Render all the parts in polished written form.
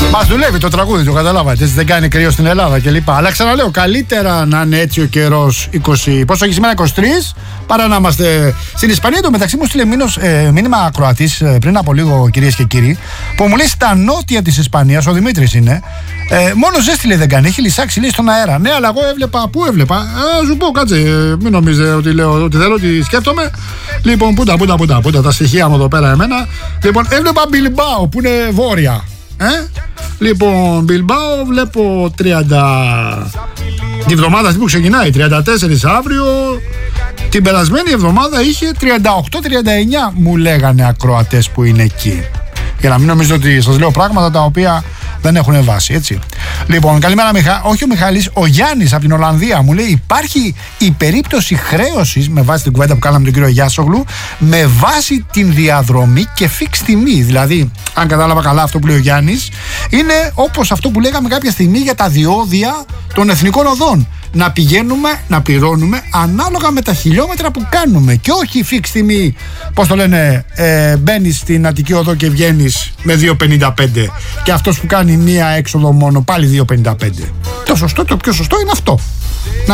Μας δουλεύει το τραγούδι, το καταλάβατε. Έτσι δεν κάνει κρύο στην Ελλάδα κλπ. Αλλά ξαναλέω, καλύτερα να είναι έτσι ο καιρός 20, πόσο έχει σήμερα, 23, παρά να είμαστε στην Ισπανία. Το μεταξύ μου στείλε μήνυμα ακροατής πριν από λίγο, κυρίες και κύριοι, που μου λέει στα νότια της Ισπανίας, ο Δημήτρης είναι, μόνο ζέστη λέει δεν κάνει, έχει λυσάξει λέει στον αέρα. Ναι, αλλά εγώ έβλεπα, πού έβλεπα, σου πω, κάτσε, μην νομίζετε ότι λέω ότι θέλω, ότι σκέφτομαι. Λοιπόν, πούτα τα στοιχεία μου εδώ πέρα εμένα. Λοιπόν, έβλεπα Μπιλμπάο που είναι βόρεια. Λοιπόν, Μπιλμπάο βλέπω 30. Την εβδομάδα αυτή που ξεκινάει, 34 αύριο. Την περασμένη εβδομάδα είχε 38-39, μου λέγανε ακροατές που είναι εκεί. Για να μην νομίζετε ότι σας λέω πράγματα τα οποία δεν έχουν βάση, έτσι. Λοιπόν, καλημέρα όχι ο Μιχάλης, ο Γιάννης από την Ολλανδία μου λέει: υπάρχει η περίπτωση χρέωσης, με βάση την κουβέντα που κάναμε τον κύριο Γιάσογλου, με βάση την διαδρομή και φίξ τιμή. Δηλαδή, αν κατάλαβα καλά αυτό που λέει ο Γιάννης, είναι όπως αυτό που λέγαμε κάποια στιγμή για τα διόδια των εθνικών οδών. Να πηγαίνουμε, να πληρώνουμε ανάλογα με τα χιλιόμετρα που κάνουμε και όχι φίξ τιμή, πώς το λένε, μπαίνεις στην Αττική Οδό και βγαίνεις με 2,55 και αυτός που κάνει μία έξοδο μόνο πάλι 2,55. Το πιο σωστό είναι αυτό, να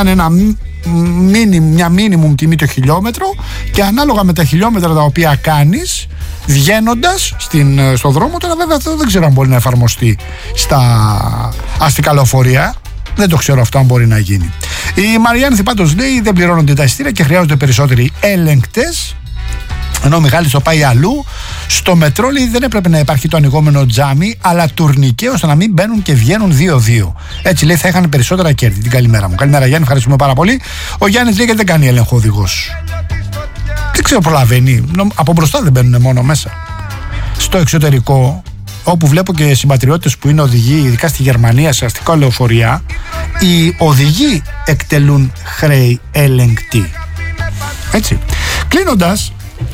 είναι μια μίνιμουμ τιμή το χιλιόμετρο και ανάλογα με τα χιλιόμετρα τα οποία κάνεις βγαίνοντας στο δρόμο. Τώρα βέβαια αυτό δεν ξέρω αν μπορεί να εφαρμοστεί στα αστικά λεωφορεία. Δεν το ξέρω αυτό αν μπορεί να γίνει. Η Μαριάννη πάντως λέει: δεν πληρώνονται τα εισιτήρια και χρειάζονται περισσότεροι έλεγκτες. Ενώ ο Μιχάλης το πάει αλλού. Στο μετρό λέει: δεν έπρεπε να υπάρχει το ανοιγόμενο τζάμι, αλλά τουρνικέ ώστε να μην μπαίνουν και βγαίνουν 2-2. Έτσι λέει: θα είχαν περισσότερα κέρδη. Την καλημέρα μου. Καλημέρα Γιάννη, ευχαριστούμε πάρα πολύ. Ο Γιάννης λέει: δεν κάνει έλεγχο οδηγός. Δεν ξέρω, προλαβαίνει. Από μπροστά δεν μπαίνουν μόνο μέσα. Στο εξωτερικό, όπου βλέπω και συμπατριώτες που είναι οδηγοί, ειδικά στη Γερμανία, σε αστικά λεωφορεία, οι οδηγοί εκτελούν χρέη ελεγκτή. Έτσι. Κλείνοντας,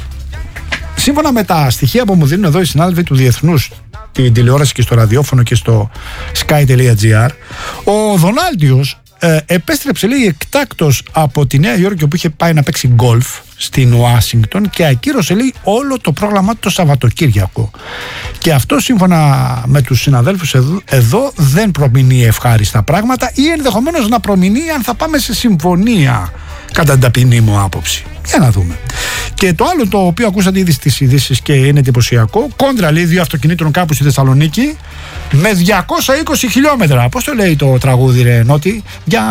σύμφωνα με τα στοιχεία που μου δίνουν εδώ οι συνάδελφοι του Διεθνούς, την τηλεόραση και στο ραδιόφωνο και στο sky.gr, ο Δονάλντιος επέστρεψε λέει εκτάκτος από τη Νέα Υόρκη, όπου είχε πάει να παίξει γκολφ στην Ουάσιγκτον, και ακύρωσε λέει όλο το πρόγραμμά του το Σαββατοκύριακο. Και αυτό σύμφωνα με τους συναδέλφους εδώ δεν προμηνύει ευχάριστα πράγματα, ή ενδεχομένως να προμηνύει αν θα πάμε σε συμφωνία, κατά την ταπεινή μου άποψη. Για να δούμε. Και το άλλο το οποίο ακούσατε ήδη στις ειδήσεις και είναι εντυπωσιακό, κόντρα λέει 2 αυτοκινήτων κάπου στη Θεσσαλονίκη με 220 χιλιόμετρα. Πώς το λέει το τραγούδι ρε Νότι?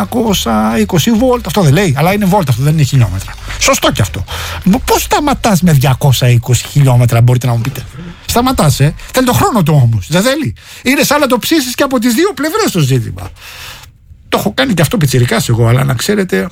220 βόλτ. Αυτό δεν λέει, αλλά είναι βόλτ, αυτό δεν είναι χιλιόμετρα. Σωστό και αυτό. Πώς σταματάς με 220 χιλιόμετρα, μπορείτε να μου πείτε? Σταματάς, θέλει το χρόνο του όμως. Δεν θέλει. Είναι σαν να το ψήσεις και από τις δύο πλευρές το ζήτημα. Το έχω κάνει και αυτό πιτσιρικάς εγώ, αλλά να ξέρετε,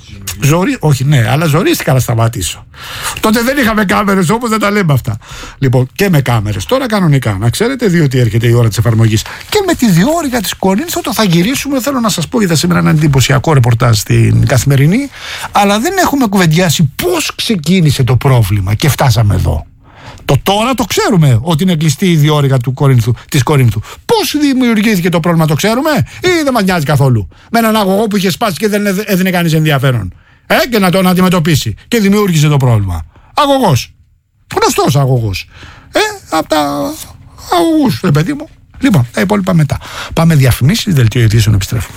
αλλά ζορίστηκα να σταματήσω. Τότε δεν είχαμε κάμερες, όπως δεν τα λέμε αυτά. Λοιπόν, και με κάμερες. Τώρα κανονικά, να ξέρετε, διότι έρχεται η ώρα της εφαρμογής. Και με τη διόρυγα της Κορίνθου, όταν θα γυρίσουμε, θέλω να σας πω, είδα σήμερα ένα εντυπωσιακό ρεπορτάζ στην Καθημερινή, αλλά δεν έχουμε κουβεντιάσει πώς ξεκίνησε το πρόβλημα και φτάσαμε εδώ. Τώρα το ξέρουμε ότι είναι κλειστή η διόρυγα της Κορίνθου. Πώς δημιουργήθηκε το πρόβλημα, το ξέρουμε, ή δεν μας νοιάζει καθόλου? Με έναν αγωγό που είχε σπάσει και δεν έδινε κανείς ενδιαφέρον. Και να τον αντιμετωπίσει. Και δημιούργησε το πρόβλημα. Αγωγός. Γνωστός αγωγός. Από τα αγωγούς, παιδί μου. Λοιπόν, τα υπόλοιπα μετά. Πάμε διαφημίσεις, δελτίο ειδήσεων, επιστρέφουμε.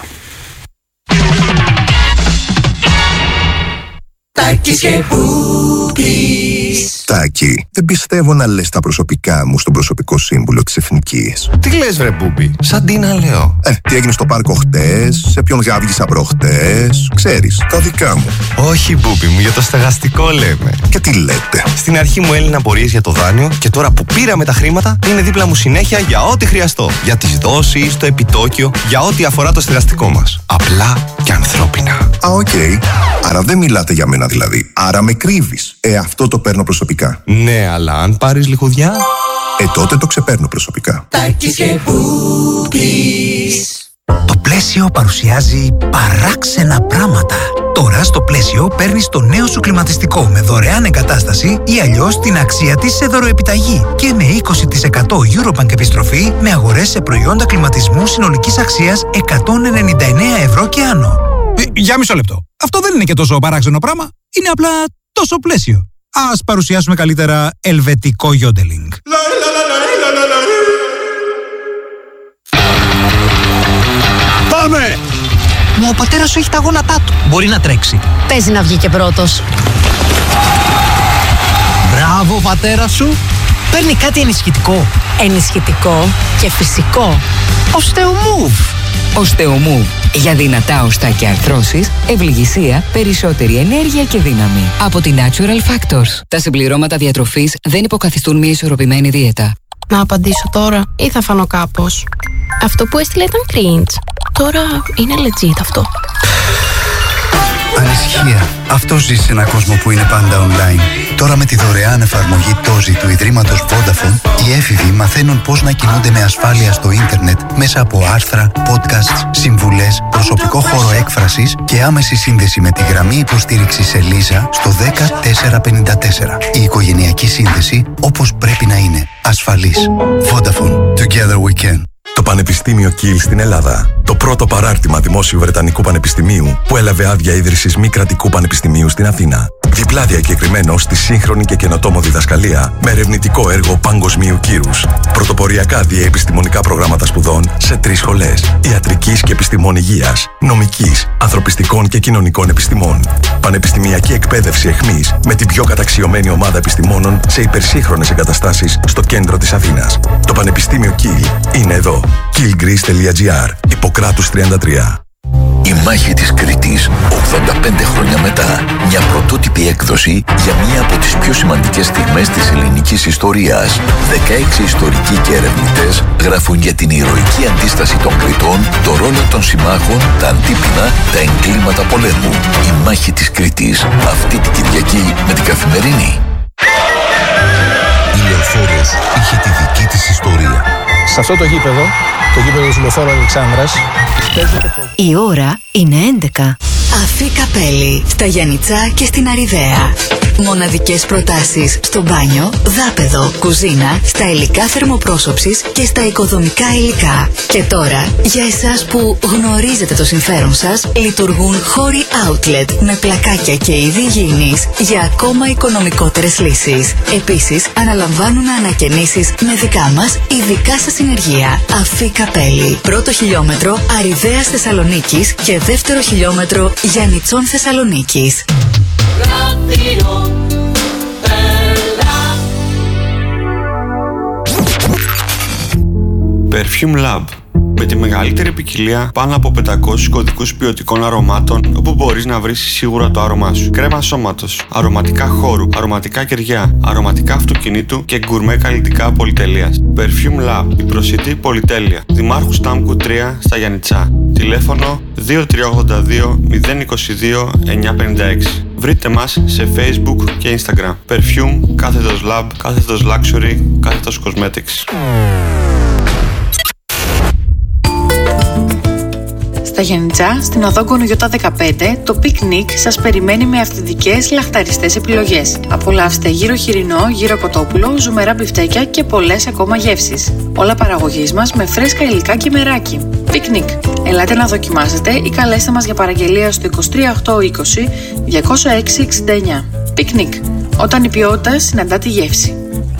Τάκης και Μπούμπης. Τάκη, δεν πιστεύω να λες τα προσωπικά μου στον προσωπικό σύμβουλο της Εθνικής. Τι λες ρε Μπούμπη, σαν τι να λέω? Τι έγινε στο πάρκο χτες, σε ποιον γάβγισα προχτές, ξέρεις, τα δικά μου. Όχι Μπούμπη μου, για το στεγαστικό λέμε. Και τι λέτε? Στην αρχή μου έλυναν απορίες για το δάνειο και τώρα που πήραμε τα χρήματα είναι δίπλα μου συνέχεια για ό,τι χρειαστώ. Για τις δόσεις, το επιτόκιο, για ό,τι αφορά το στεγαστικό μας. Απλά και ανθρώπινα. Οκ. Άρα δεν μιλάτε για μένα δηλαδή. Άρα με κρύβεις. Αυτό το παίρνω προσωπικά. Ναι, αλλά αν πάρεις λιχουδιά, τότε το ξεπαίρνω προσωπικά. Τάκης και Μπούμπης. Το Πλαίσιο παρουσιάζει παράξενα πράγματα. Τώρα στο Πλαίσιο παίρνεις το νέο σου κλιματιστικό με δωρεάν εγκατάσταση ή αλλιώς την αξία της σε δωροεπιταγή και με 20% Eurobank επιστροφή με αγορές σε προϊόντα κλιματισμού συνολικής αξίας 199 ευρώ και άνω. Για μισό λεπτό. Αυτό δεν είναι και τόσο παράξενο πράγμα. Είναι απλά τόσο Πλαίσιο. Ας παρουσιάσουμε καλύτερα ελβετικό γιόντελινγκ. ο πατέρας σου έχει τα γόνατά του. Μπορεί να τρέξει. Παίζει να βγει και πρώτος. Μπράβο, πατέρα σου. Παίρνει κάτι ενισχυτικό. Ενισχυτικό και φυσικό. Osteomove. Osteomove. Για δυνατά οστά και αρθρώσεις, ευληγησία, περισσότερη ενέργεια και δύναμη. Από τη Natural Factors. Τα συμπληρώματα διατροφής δεν υποκαθιστούν μια ισορροπημένη δίαιτα. Να απαντήσω τώρα ή θα φανώ κάπως? Αυτό που έστειλε ήταν cringe. Τώρα είναι legit αυτό. Ανησυχία. Αυτό ζει σε έναν κόσμο που είναι πάντα online. Τώρα με τη δωρεάν εφαρμογή Tozi του Ιδρύματος Vodafone, οι έφηβοι μαθαίνουν πώς να κινούνται με ασφάλεια στο ίντερνετ μέσα από άρθρα, podcasts, συμβουλές, προσωπικό χώρο έκφρασης και άμεση σύνδεση με τη γραμμή υποστήριξης Ελίζα στο 10454. Η οικογενειακή σύνδεση όπως πρέπει να είναι. Ασφαλής. Vodafone. Together we can. Το Πανεπιστήμιο Κιλ στην Ελλάδα. Το πρώτο παράρτημα δημόσιου Βρετανικού Πανεπιστημίου που έλαβε άδεια ίδρυσης μη κρατικού πανεπιστημίου στην Αθήνα. Διπλά διακεκριμένο στη σύγχρονη και καινοτόμο διδασκαλία με ερευνητικό έργο παγκοσμίου κύρους. Πρωτοποριακά διαεπιστημονικά προγράμματα σπουδών σε 3 σχολές. Ιατρικής και επιστημών υγείας, νομικής, ανθρωπιστικών και κοινωνικών επιστημών. Πανεπιστημιακή εκπαίδευση εχμής με την πιο καταξιωμένη ομάδα επιστημόνων σε υπερσύγχρονες εγκαταστάσεις στο κέντρο της Αθήνας. Το Πανεπιστήμιο Κιλ είναι εδώ. killgreece.gr. Ιπποκράτους 33. Η μάχη της Κρήτης, 85 χρόνια μετά, μια πρωτότυπη έκδοση για μία από τις πιο σημαντικές στιγμές της ελληνικής ιστορίας. 16 ιστορικοί και ερευνητές γράφουν για την ηρωική αντίσταση των Κρητών, το ρόλο των συμμάχων, τα αντίπεινα, τα εγκλήματα πολέμου. Η μάχη της Κρήτης, αυτή την Κυριακή με την Καθημερινή. Η Λεωφόρος είχε τη δική της ιστορία. Σε αυτό το γήπεδο του Λεωφόρου Αλεξάνδρας, η ώρα είναι 11. Αφή Καπέλη, στα Γιαννιτσά και στην Αριδαία. Μοναδικές προτάσεις στο μπάνιο, δάπεδο, κουζίνα, στα υλικά θερμοπρόσωψης και στα οικοδομικά υλικά. Και τώρα, για εσάς που γνωρίζετε το συμφέρον σας, λειτουργούν χώροι outlet με πλακάκια και είδη υγιεινής για ακόμα οικονομικότερες λύσεις. Επίσης, αναλαμβάνουν ανακαινήσεις με δικά μας ειδικά σας συνεργεία. Αφή Καπέλη, πρώτο χιλιόμετρο Αριδαίας Θεσσαλονίκης και δεύτερο χιλιόμετρο Γιαννιτσών Θεσσαλονίκης. Perfume Lab. Με τη μεγαλύτερη ποικιλία πάνω από 500 κωδικούς ποιοτικών αρωμάτων, όπου μπορείς να βρεις σίγουρα το άρωμά σου. Κρέμα σώματος, αρωματικά χώρου, αρωματικά κεριά, αρωματικά αυτοκινήτου και γκουρμέ καλλιτικά πολυτελείας. Perfume Lab, η προσιτή πολυτέλεια. Δημάρχου Στάμκου 3 στα Γιαννιτσά. Τηλέφωνο 2382 022 956. Βρείτε μας σε Facebook και Instagram. Perfume, κάθετος Lab, κάθετος Luxury, κάθετος Cosmetics. Στα Γιαννιτσά, στην οδό Γκονογιώτα 15, το πικνίκ σας περιμένει με αυθεντικές λαχταριστές επιλογές. Απολαύστε γύρο χοιρινό, γύρο κοτόπουλο, ζουμερά μπιφτέκια και πολλές ακόμα γεύσεις. Όλα παραγωγής μας με φρέσκα υλικά και μεράκι. Πικνίκ. Ελάτε να δοκιμάσετε ή καλέστε μας για παραγγελία στο 23820 20669. Πικνίκ. Όταν η ποιότητα συναντά τη γεύση.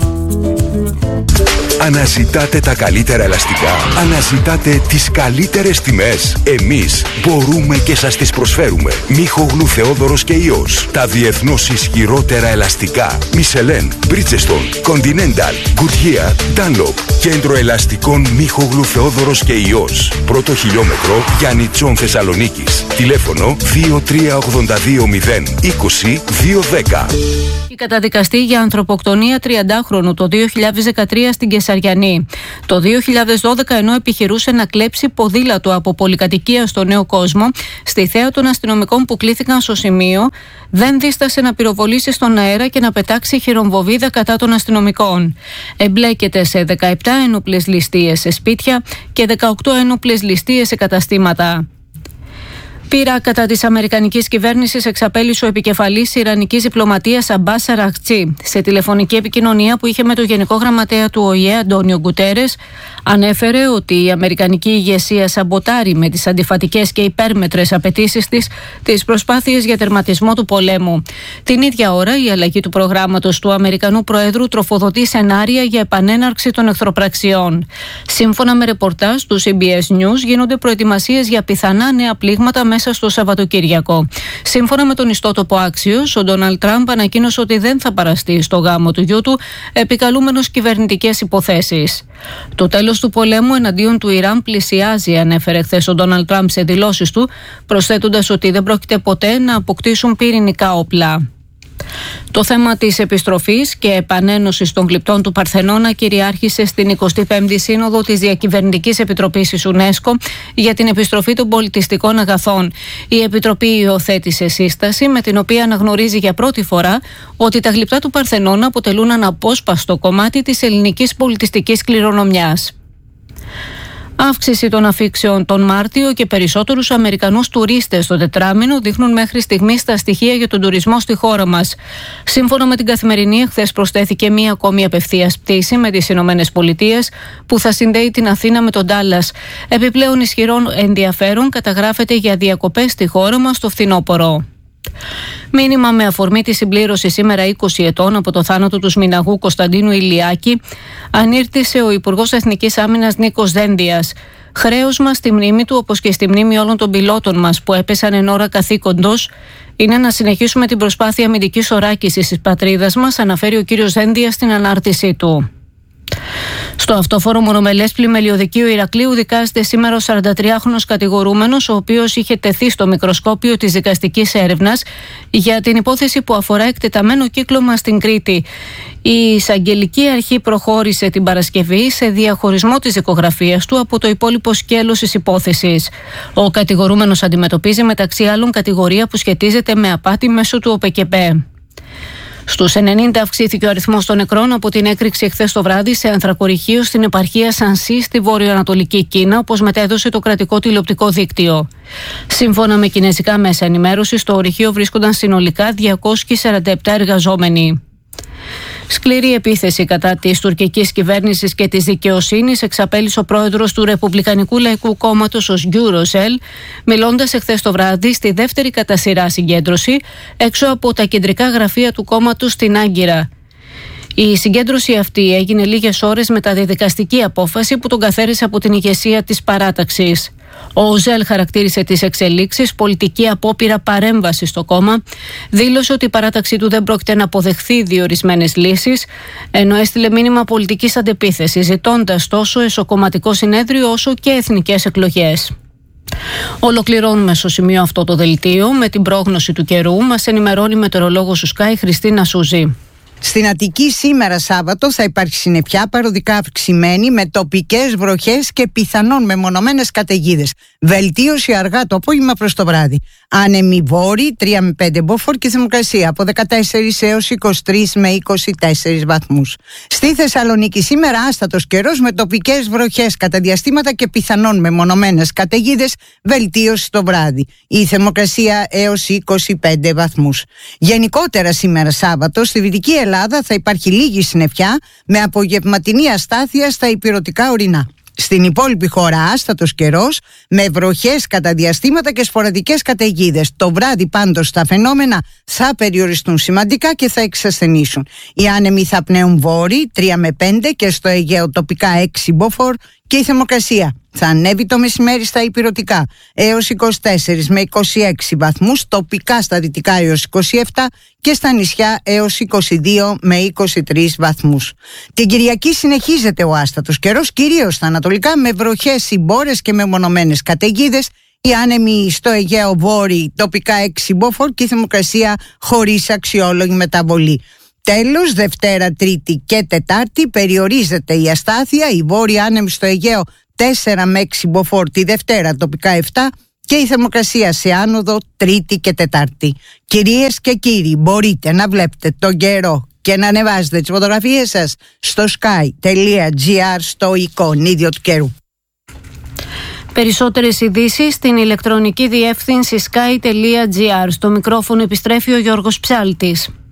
Αναζητάτε τα καλύτερα ελαστικά. Αναζητάτε τις καλύτερες τιμές. Εμείς μπορούμε και σας τις προσφέρουμε. Μίχογλου, Θεόδωρος και Ιός. Τα διεθνώς ισχυρότερα ελαστικά. Michelin, Bridgestone, Continental, Goodyear, Dunlop. Κέντρο ελαστικών Μίχογλου, Θεόδωρος και Ιός. Πρώτο χιλιόμετρο Γιαννιτσών Θεσσαλονίκης. Τηλέφωνο 2382 020 210. Καταδικαστεί για ανθρωποκτονία 30χρονου το 2013 στην Κεσαριανή. Το 2012, ενώ επιχειρούσε να κλέψει ποδήλατο από πολυκατοικία στο Νέο Κόσμο, στη θέα των αστυνομικών που κλήθηκαν στο σημείο, δεν δίστασε να πυροβολήσει στον αέρα και να πετάξει χειρομβοβίδα κατά των αστυνομικών. Εμπλέκεται σε 17 ένοπλες ληστείες σε σπίτια και 18 ένοπλες ληστείες σε καταστήματα. Πείρα κατά της αμερικανικής κυβέρνησης εξαπέλυσε ο επικεφαλής ιρανικής διπλωματίας Αμπάς Αραχτζή. Σε τηλεφωνική επικοινωνία που είχε με τον Γενικό Γραμματέα του ΟΗΕ Αντώνιο Γκουτέρες, ανέφερε ότι η αμερικανική ηγεσία σαμποτάρει με τις αντιφατικές και υπέρμετρες απαιτήσεις της τις προσπάθειες για τερματισμό του πολέμου. Την ίδια ώρα, η αλλαγή του προγράμματος του Αμερικανού Προέδρου τροφοδοτεί σενάρια για επανέναρξη των εχθροπραξιών. Σύμφωνα με ρεπορτάζ του CBS News, γίνονται προετοιμασίες για πιθανά νέα πλήγματα μέσα στο Σαββατοκύριακο. Σύμφωνα με τον ιστότοπο Axios, ο Ντόναλντ Τραμπ ανακοίνωσε ότι δεν θα παραστεί στο γάμο του γιού του, επικαλούμενος κυβερνητικές υποθέσεις. Το τέλος του πολέμου εναντίον του Ιράν πλησιάζει, ανέφερε χθες ο Ντόναλντ Τραμπ σε δηλώσεις του, προσθέτοντας ότι δεν πρόκειται ποτέ να αποκτήσουν πυρηνικά όπλα. Το θέμα της επιστροφής και επανένωσης των γλυπτών του Παρθενώνα κυριάρχησε στην 25η Σύνοδο της Διακυβερνητικής Επιτροπής της UNESCO για την επιστροφή των πολιτιστικών αγαθών. Η Επιτροπή υιοθέτησε σύσταση με την οποία αναγνωρίζει για πρώτη φορά ότι τα γλυπτά του Παρθενώνα αποτελούν αναπόσπαστο κομμάτι της ελληνικής πολιτιστικής κληρονομιάς. Αύξηση των αφήξεων τον Μάρτιο και περισσότερους Αμερικανούς τουρίστες το τετράμινο δείχνουν μέχρι στιγμής τα στοιχεία για τον τουρισμό στη χώρα μας. Σύμφωνα με την Καθημερινή, χθες προσθέθηκε μία ακόμη απευθείας πτήση με τις Ηνωμένες Πολιτείες που θα συνδέει την Αθήνα με τον Ντάλλας. Επιπλέον ισχυρό ενδιαφέρον καταγράφεται για διακοπές στη χώρα μας το φθινόπωρο. Μήνυμα με αφορμή τη συμπλήρωση σήμερα 20 ετών από το θάνατο του Σμηναγού Κωνσταντίνου Ηλιάκη ανήρτησε ο Υπουργός Εθνικής Άμυνας Νίκος Δένδιας. Χρέος μας στη μνήμη του, όπως και στη μνήμη όλων των πιλότων μας που έπεσαν εν ώρα καθήκοντος, είναι να συνεχίσουμε την προσπάθεια αμυντικής οράκησης της πατρίδας μας, αναφέρει ο κύριος Δένδιας στην ανάρτησή του. Στο αυτόφορο μονομελές πλημελιωδικείο Ηρακλείου δικάζεται σήμερα ο 43χρονος κατηγορούμενος, ο οποίος είχε τεθεί στο μικροσκόπιο της δικαστικής έρευνας για την υπόθεση που αφορά εκτεταμένο κύκλωμα στην Κρήτη. Η εισαγγελική αρχή προχώρησε την Παρασκευή σε διαχωρισμό της δικογραφίας του από το υπόλοιπο σκέλος της υπόθεσης. Ο κατηγορούμενος αντιμετωπίζει μεταξύ άλλων κατηγορία που σχετίζεται με απάτη μέσω του ΟΠΕΚΕΠΕ. Στους 90 αυξήθηκε ο αριθμός των νεκρών από την έκρηξη εχθές το βράδυ σε ανθρακοριχείο στην επαρχία Σανσί στη βορειοανατολική Κίνα, όπως μετέδωσε το κρατικό τηλεοπτικό δίκτυο. Σύμφωνα με κινέζικα μέσα ενημέρωσης, στο ορυχείο βρίσκονταν συνολικά 247 εργαζόμενοι. Σκληρή επίθεση κατά της τουρκικής κυβέρνησης και της δικαιοσύνης εξαπέλυσε ο πρόεδρος του Ρεπουμπλικανικού Λαϊκού Κόμματος, ο Γκιουροσέλ, μιλώντας εχθές το βράδυ στη δεύτερη κατά σειρά συγκέντρωση έξω από τα κεντρικά γραφεία του κόμματος στην Άγκυρα. Η συγκέντρωση αυτή έγινε λίγες ώρες μετά τη δικαστική απόφαση που τον καθαίρεσε από την ηγεσία της παράταξης. Ο Ζέλ χαρακτήρισε τις εξελίξεις πολιτική απόπειρα παρέμβαση στο κόμμα, δήλωσε ότι η παράταξή του δεν πρόκειται να αποδεχθεί διορισμένες λύσεις, ενώ έστειλε μήνυμα πολιτικής αντεπίθεσης, ζητώντας τόσο εσωκομματικό συνέδριο όσο και εθνικές εκλογές. Ολοκληρώνουμε στο σημείο αυτό το δελτίο με την πρόγνωση του καιρού. Μας ενημερώνει η μετεωρολόγος του Sky Χριστίνα Σούζη. Στην Αττική σήμερα Σάββατο θα υπάρχει συννεφιά παροδικά αυξημένη με τοπικές βροχές και πιθανόν μεμονωμένες καταιγίδες. Βελτίωση αργά το απόγευμα προς το βράδυ. Άνεμοι βόρειοι 3 με 5 μποφόρ και θερμοκρασία από 14 έως 23 με 24 βαθμούς. Στη Θεσσαλονίκη σήμερα άστατος καιρός με τοπικές βροχές κατά διαστήματα και πιθανόν μεμονωμένες καταιγίδες. Βελτίωση το βράδυ. Η θερμοκρασία έως 25 βαθμούς. Γενικότερα σήμερα Σάββατο στη Δυτική Ελλάδα θα υπάρχει λίγη συννεφιά με απογευματινή αστάθεια στα ηπειρωτικά ορεινά. Στην υπόλοιπη χώρα άστατος καιρός με βροχές κατά διαστήματα και σποραδικές καταιγίδες. Το βράδυ πάντως τα φαινόμενα θα περιοριστούν σημαντικά και θα εξασθενήσουν. Οι άνεμοι θα πνέουν βόρειοι 3 με 5 και στο Αιγαίο τοπικά 6 μποφόρ και η θερμοκρασία θα ανέβει το μεσημέρι στα ηπειρωτικά έως 24 με 26 βαθμούς, τοπικά στα δυτικά έως 27 και στα νησιά έως 22 με 23 βαθμούς. Την Κυριακή συνεχίζεται ο άστατος καιρός, κυρίως στα ανατολικά με βροχές, συμπόρες και μεμονωμένες καταιγίδες. Οι άνεμοι στο Αιγαίο βόρειοι τοπικά 6 μποφόρ και η θερμοκρασία χωρίς αξιόλογη μεταβολή. Τέλος, Δευτέρα, Τρίτη και Τετάρτη περιορίζεται η αστάθεια, οι βόρειοι άνεμοι στο Αιγαίο 4 με 6 μποφόρ τη Δευτέρα, τοπικά 7 και η θερμοκρασία σε άνοδο Τρίτη και Τετάρτη. Κυρίες και κύριοι, μπορείτε να βλέπετε τον καιρό και να ανεβάζετε τις φωτογραφίες σας στο sky.gr στο εικονίδιο του καιρού. Περισσότερες ειδήσεις στην ηλεκτρονική διεύθυνση sky.gr. Στο μικρόφωνο επιστρέφει ο Γιώργος Ψάλτης.